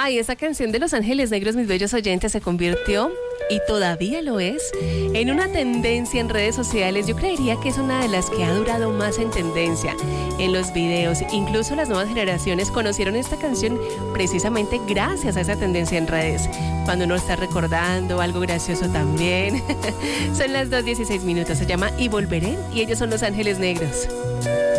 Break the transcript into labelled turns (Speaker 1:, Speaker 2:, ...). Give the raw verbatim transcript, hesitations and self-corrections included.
Speaker 1: Ay, esa canción de Los Ángeles Negros, mis bellos oyentes, se convirtió, y todavía lo es, en una tendencia en redes sociales. Yo creería que es una de las que ha durado más en tendencia en los videos. Incluso las nuevas generaciones conocieron esta canción precisamente gracias a esa tendencia en redes. Cuando uno está recordando algo gracioso también. Son las dos dieciséis minutos. Se llama Y Volveré y ellos son Los Ángeles Negros.